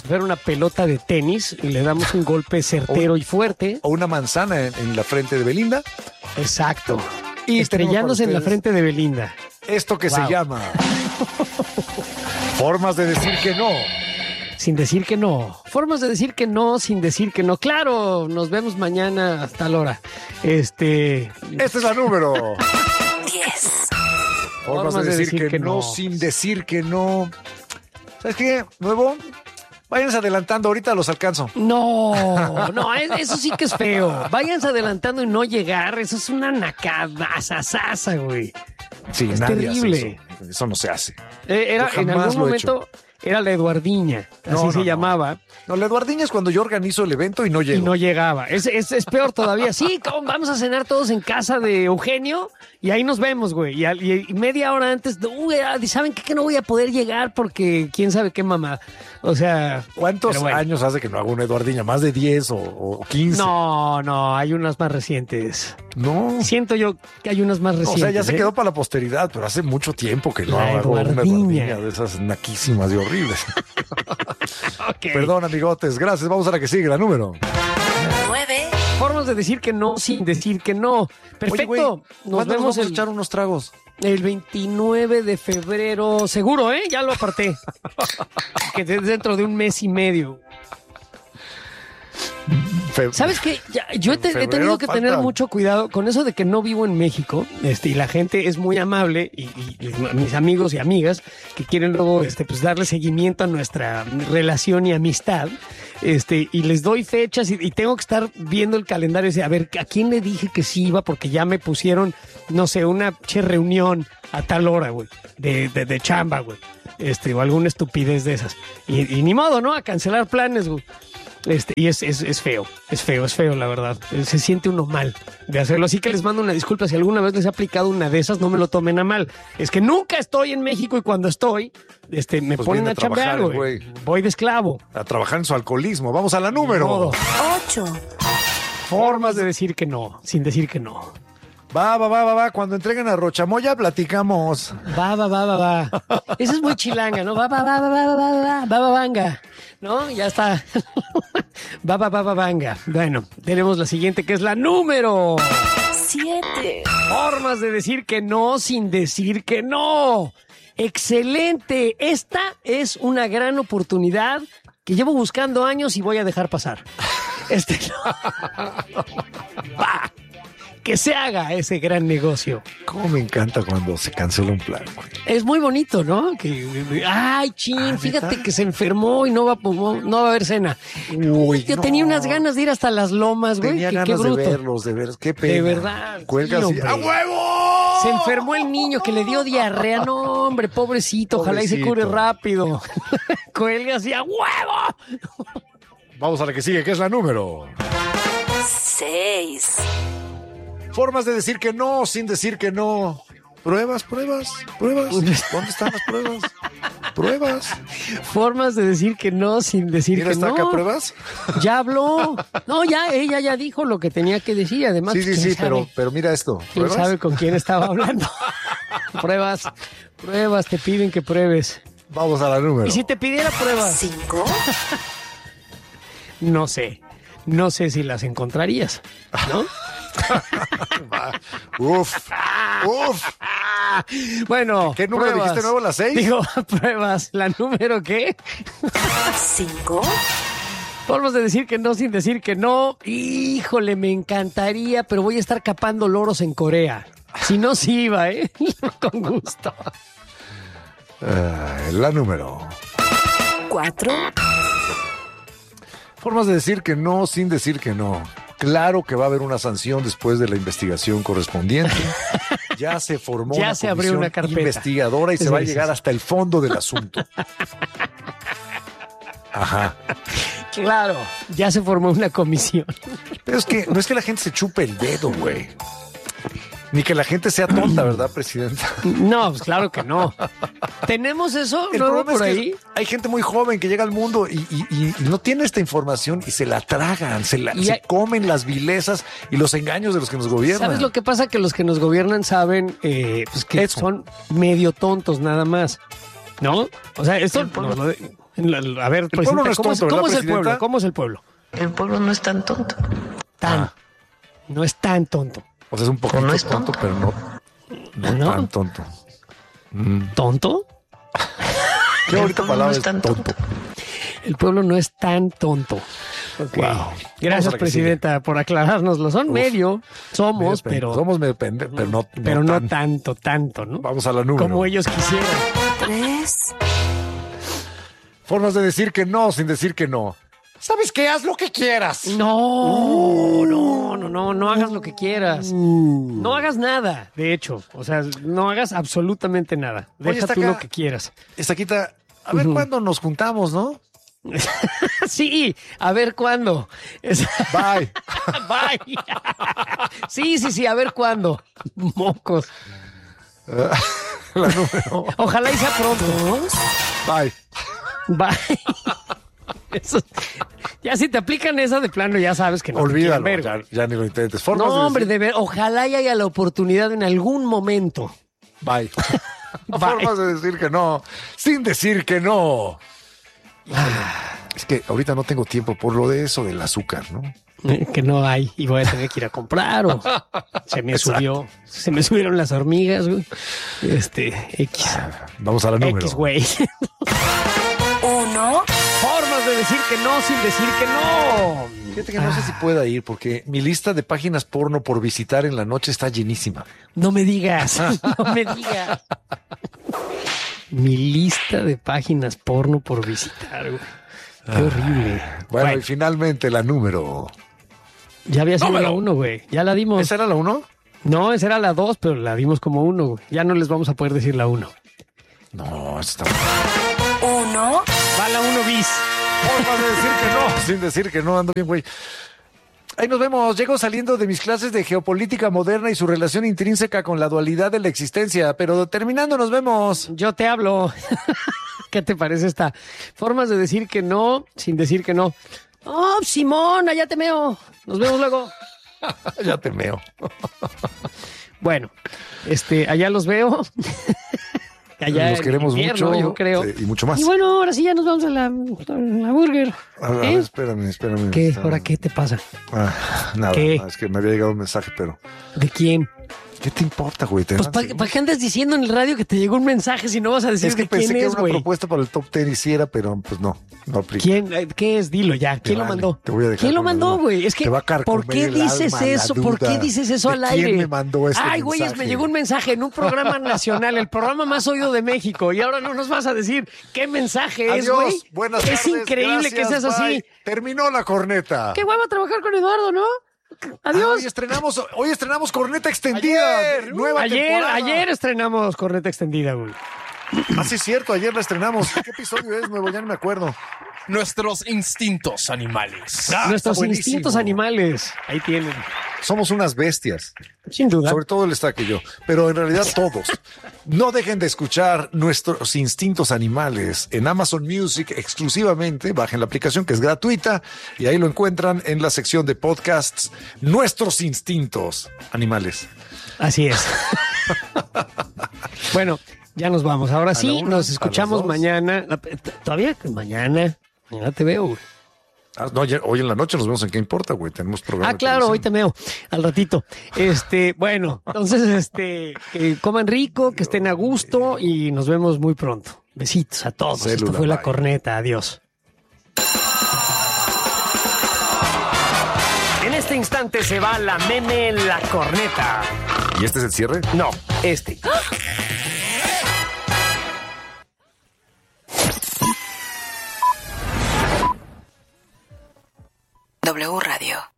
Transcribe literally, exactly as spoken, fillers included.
si fuera una pelota de tenis y le damos un golpe certero o, y fuerte. O una manzana en, en la frente de Belinda. Exacto. Y estrellándose en la frente de Belinda. Esto que wow. se llama formas de decir que no. Sin decir que no. Formas de decir que no sin decir que no. Claro, nos vemos mañana hasta tal hora. Este... Esta es la número diez. Formas, Formas de, decir, de decir que, que no, no sin decir que no. ¿Sabes qué, nuevo? Váyanse adelantando, ahorita los alcanzo. No, no, eso sí que es feo. Váyanse adelantando y no llegar, eso es una nacadasasasa, güey. Sí, es nadie terrible. Hace eso. Eso no se hace. Eh, era, en algún momento era la Eduardiña, así no, no, se no. llamaba. No, la Eduardiña es cuando yo organizo el evento y no llego. Y no llegaba. Es, es, es peor todavía. Sí, vamos a cenar todos en casa de Eugenio y ahí nos vemos, güey. Y, y, y media hora antes, uy, ¿saben qué? Que no voy a poder llegar porque quién sabe qué mamá. O sea... ¿Cuántos bueno. años hace que no hago una Eduardiña? ¿Más de diez o, o quince? No, no, hay unas más recientes. No. Siento yo que hay unas más recientes. No, o sea, ya se ¿eh? quedó para la posteridad, pero hace mucho tiempo que no la hago una Eduardiña de esas naquísimas y horribles. Okay. Perdón, amigotes. Gracias. Vamos a la que sigue, la número nueve. Formas de decir que no sin decir que no. Perfecto. Oye, güey, nos vemos nos el, a echar unos tragos. El veintinueve de febrero. Seguro, ¿eh? Ya lo aparté. Que dentro de un mes y medio. Fe... ¿Sabes qué? Ya, yo he, te, he tenido que falta. tener mucho cuidado con eso de que no vivo en México, este, y la gente es muy amable, y, y, y mis amigos y amigas que quieren luego este, pues darle seguimiento a nuestra relación y amistad, este, y les doy fechas y, y tengo que estar viendo el calendario y decir, a ver, ¿a quién le dije que sí iba? Porque ya me pusieron, no sé, una che reunión a tal hora, güey, de, de, de chamba, güey, este, o alguna estupidez de esas. Y, y ni modo, ¿no? A cancelar planes, güey. Este, y es, es, es feo, es feo, es feo, la verdad. Se siente uno mal de hacerlo. Así que les mando una disculpa. Si alguna vez les he aplicado una de esas, no me lo tomen a mal. Es que nunca estoy en México y cuando estoy, este, me pues ponen a, a chambear, güey. Voy de esclavo. A trabajar en su alcoholismo. Vamos a la número ocho. Formas de decir que no, sin decir que no. Va, va, va, va, va. Cuando entreguen a Rochamoya, platicamos. Va, va, va, va, va. Esa es muy chilanga, ¿no? Va, va, va, va, va, va, va, va, va, vanga. ¿No? Ya está. Va, va, va, va, vanga. Bueno, tenemos la siguiente, que es la número siete. Formas de decir que no sin decir que no. Excelente. Esta es una gran oportunidad que llevo buscando años y voy a dejar pasar. Este no. Va. Que se haga ese gran negocio. Cómo me encanta cuando se cancela un plan, güey. Es muy bonito, ¿no? Que, ay, chin, ah, fíjate ¿neta? Que se enfermó y no va, no va a haber cena. Uy, Yo no. tenía unas ganas de ir hasta las lomas, güey. Tenía que, ganas qué bruto. de verlos, de ver, qué pena. De verdad. Cuelga sí, así, ¡a huevo! Se enfermó el niño que le dio diarrea. No, hombre, pobrecito, ojalá pobrecito. Y se cure rápido. Cuelga así, ¡a huevo! Vamos a la que sigue, que es la número seis. Formas de decir que no sin decir que no. Pruebas, pruebas, pruebas. ¿Dónde están las pruebas? Pruebas. Formas de decir que no sin decir ¿Mira que está no. Acá, pruebas? Ya habló. No, ya, ella ya dijo lo que tenía que decir. Además, sí, sí, sí, sabe? pero, pero mira esto. ¿Quién sabe con quién estaba hablando? Pruebas, pruebas, te piden que pruebes. Vamos a la número. ¿Y si te pidiera pruebas? ¿Cinco? No sé. No sé si las encontrarías, ¿no? Uf, uf. Bueno, ¿qué número pruebas. dijiste nuevo? ¿La seis? Digo, pruebas. ¿La número qué? Cinco. Formas de decir que no sin decir que no. Híjole, me encantaría, pero voy a estar capando loros en Corea. Si no, sí iba, ¿eh? Con gusto. Uh, la número cuatro. Formas de decir que no sin decir que no. Claro que va a haber una sanción después de la investigación correspondiente. Ya se formó ya una se abrió una carpeta investigadora y se sí, va a sí, llegar sí. hasta el fondo del asunto. Ajá. Claro, ya se formó una comisión. Pero es que no es que la gente se chupe el dedo, güey. Ni que la gente sea tonta, ¿verdad, presidenta? No, pues claro que no. ¿Tenemos eso el luego por es ahí? Hay gente muy joven que llega al mundo y, y, y no tiene esta información y se la tragan, se, la, se hay... comen las vilezas y los engaños de los que nos gobiernan. ¿Sabes lo que pasa? Que los que nos gobiernan saben eh, pues que eso. Son medio tontos nada más, ¿no? O sea, esto... Sí, nos lo de... A ver, el pueblo no es ¿cómo, tonto, es, ¿cómo ¿verdad, es el presidenta? pueblo? ¿Cómo es el pueblo? El pueblo no es tan tonto. Tan. Ah. No es tan tonto. O sea, es un poquito no es tonto, tonto. pero no, no, ¿No? tan tonto. Mm. ¿Tonto? Qué El bonita pueblo palabra no es es tan tonto. El pueblo no es tan tonto. Ok. Wow. Vamos a Gracias, la que presidenta, por aclarárnoslo. Son Uf. medio, somos, Medio pen- pero, Somos medio pende, pero no, pero no tan. tanto, tanto, ¿no? Vamos a la número. Como ellos quisieran. tres, Formas de decir que no sin decir que no. ¿Sabes qué? Haz lo que quieras. No, no, no, no, no hagas lo que quieras. No hagas nada, de hecho. O sea, no hagas absolutamente nada. Oye, Deja está tú acá. lo que quieras. Estaquita, a ver Ujú. cuándo nos juntamos, ¿no? Sí, a ver cuándo. Es- Bye. Bye. Sí, sí, sí, a ver cuándo. Mocos. La número. Ojalá y sea pronto. dos, Bye. Bye. Eso- ya si te aplican esa de plano, ya sabes que no. te Olvídalo. quieren ver. Ya, ya ni lo intentes. Formas No, hombre, decir- de ver, ojalá y haya la oportunidad en algún momento. Bye. Bye. Formas de decir que no sin decir que no. Ah. Es que ahorita no tengo tiempo por lo de eso del azúcar, ¿no? Eh, Que no hay y voy a tener que ir a comprar o se me subió, se me subieron las hormigas, güey. Este, X, Vamos a la número. X, güey. uno, Formas de decir que no sin decir que no. Fíjate que no sé si pueda ir porque mi lista de páginas porno por visitar en la noche está llenísima. No me digas, no me digas. Mi lista de páginas porno por visitar, güey. Qué horrible. Bueno, Bueno, y finalmente la número. ya había sido número. la uno, güey. Ya la dimos. ¿Esa era la uno? No, esa era la dos, pero la dimos como uno, güey. Ya no les vamos a poder decir la uno. No, esa está. uno, Va la uno bis. Formas de decir que no, sin decir que no, ando bien, güey. Ahí nos vemos. Llego saliendo de mis clases de geopolítica moderna y su relación intrínseca con la dualidad de la existencia. Pero terminando, nos vemos. Yo te hablo. ¿Qué te parece esta? Formas de decir que no sin decir que no. Oh, Simón, allá te meo. Nos vemos luego. Ya te meo. Bueno, este, allá los veo. Allá Los en queremos invierno, mucho, yo creo. eh, y mucho más. Y bueno, ahora sí ya nos vamos a la, a la burger. A ver, a ¿Eh? ver, espérame, espérame. ¿Qué? Espérame. ¿Ahora qué te pasa? Ah, nada, ¿Qué? no, es que me había llegado un mensaje, pero ¿De quién? ¿qué te importa, güey? Te Pues van a ¿para seguir. pa qué andas diciendo en el radio que te llegó un mensaje si no vas a decir Es que de pensé quién que era es, una güey? propuesta para el top ten hiciera, pero pues no, no aplica. ¿Quién? Eh, ¿Qué es? Dilo ya. ¿Quién lo vale, mandó? te voy a dejar ¿Quién lo con la mandó, duda. güey? Es que, Te va a carcomer ¿por qué el dices alma la eso? ¿Por qué duda dices eso de al aire? quién me mandó este Ay, güey, mensaje. me llegó un mensaje en un programa nacional, el programa más oído de México, y ahora no nos vas a decir qué mensaje es, Adiós, güey. buenas Es tardes. increíble que gracias, seas así. bye. Terminó la corneta. Qué hueva trabajar con Eduardo, ¿no? Ah, Adiós. hoy estrenamos, hoy estrenamos corneta extendida. Ayer, nueva ayer, temporada. ayer estrenamos Corneta Extendida, güey. Ah, sí, es cierto, ayer la estrenamos. ¿Qué episodio es nuevo? Ya no me acuerdo. Nuestros instintos animales. Ah, Nuestros está buenísimo. instintos animales. Ahí tienen. Somos unas bestias. Sin duda. Sobre todo el Estaque y yo, pero en realidad todos. No dejen de escuchar Nuestros Instintos Animales en Amazon Music exclusivamente. Bajen la aplicación que es gratuita y ahí lo encuentran en la sección de podcasts Nuestros Instintos Animales. Así es. Bueno, ya nos vamos. Ahora la sí, una, nos a escuchamos las dos. mañana. Todavía que mañana. Mañana te veo, güey. Ah, no, ayer- hoy en la noche nos vemos en qué importa, güey. Tenemos programa. Ah, de claro, hoy televisión. te meo al ratito. Este, bueno, entonces, este, que coman rico, que estén a gusto y nos vemos muy pronto. Besitos a todos. Esto Célula, fue la bye. corneta. Adiós. En este instante se va la meme la corneta. ¿Y este es el cierre? No, este. W Radio.